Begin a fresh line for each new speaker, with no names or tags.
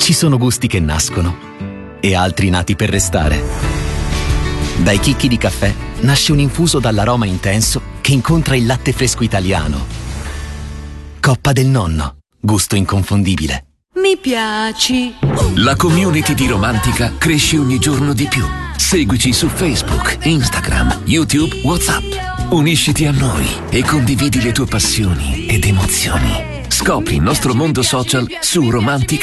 Ci sono gusti che nascono e altri nati per restare. Dai chicchi di caffè nasce un infuso dall'aroma intenso che incontra il latte fresco italiano. Coppa del Nonno, gusto inconfondibile.
Mi piaci.
La community di Romantica cresce ogni giorno di più. Seguici su Facebook, Instagram, YouTube, WhatsApp. Unisciti a noi e condividi le tue passioni ed emozioni. Scopri il nostro mondo social su Romantica.